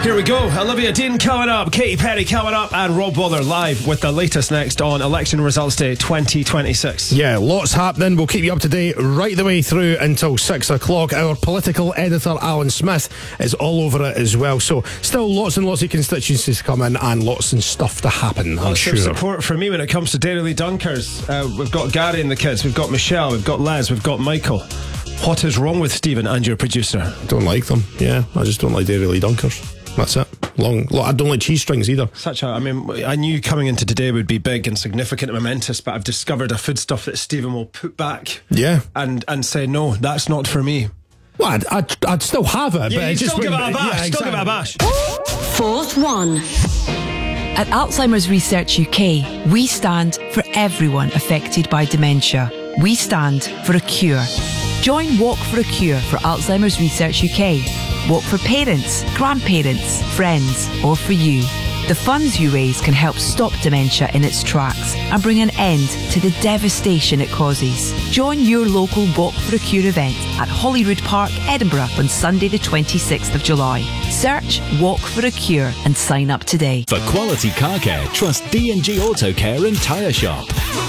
Here we go. Olivia Dean coming up, Katy Perry coming up, and Rob Waller live with the latest next on Election Results Day 2026. Yeah, lots happening. We'll keep you up to date right the way through until 6 o'clock. Our political editor, Alan Smith, is all over it as well. So still lots and lots of constituencies to come in and lots and stuff to happen, I'm Lots sure. of support for me when it comes to Dairylee Dunkers. We've got Gary and the kids, we've got Michelle, we've got Les, we've got Michael. What is wrong with Stephen and your producer? Don't like them, yeah. I just don't like Dairylee Dunkers. That's it. I don't like cheese strings either. I knew coming into today would be big and significant and momentous, but I've discovered a foodstuff that Stephen will put back. Yeah. And say, no, that's not for me. Well, I'd still have it, Yeah, but you just still give it a bash. yeah, Still give it a bash. Fourth one. At Alzheimer's Research UK, we stand for everyone affected by dementia. We stand for a cure. Join Walk for a Cure for Alzheimer's Research UK. Walk for parents, grandparents, friends, or for you. The funds you raise can help stop dementia in its tracks and bring an end to the devastation it causes. Join your local Walk for a Cure event at Holyrood Park, Edinburgh on Sunday the 26th of July. Search Walk for a Cure and sign up today. For quality car care, trust D&G Auto Care and Tyre Shop.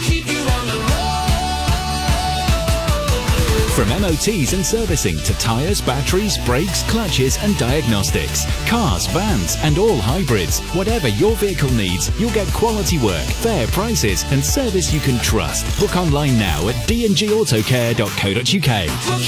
From MOTs and servicing to tyres, batteries, brakes, clutches and diagnostics. Cars, vans and all hybrids. Whatever your vehicle needs, you'll get quality work, fair prices and service you can trust. Book online now at dngautocare.co.uk.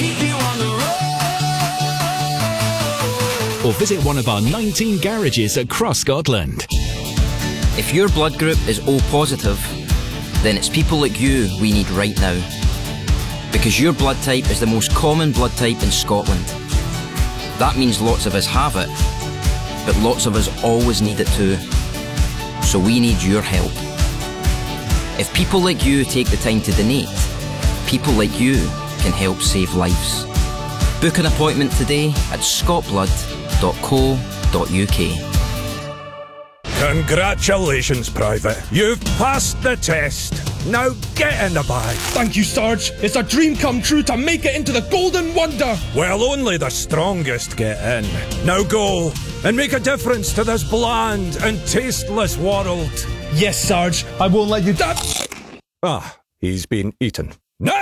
Or visit one of our 19 garages across Scotland. If your blood group is O positive, then it's people like you we need right now. Because your blood type is the most common blood type in Scotland. That means lots of us have it, but lots of us always need it too. So we need your help. If people like you take the time to donate, people like you can help save lives. Book an appointment today at scotblood.co.uk. Congratulations, Private. You've passed the test. Now get in the bag. Thank you, Sarge. It's a dream come true to make it into the Golden Wonder. Well, only the strongest get in. Now go and make a difference to this bland and tasteless world. Yes, Sarge. I won't let you down. Ah, he's been eaten.